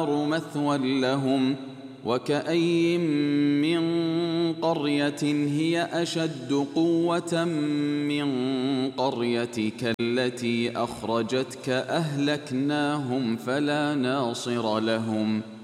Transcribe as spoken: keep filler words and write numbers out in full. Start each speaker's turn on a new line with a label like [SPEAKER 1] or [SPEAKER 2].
[SPEAKER 1] مثوى لهم وكأي من قرية هي أشد قوة من قريتك التي أخرجتك أهلكناهم فلا ناصر لهم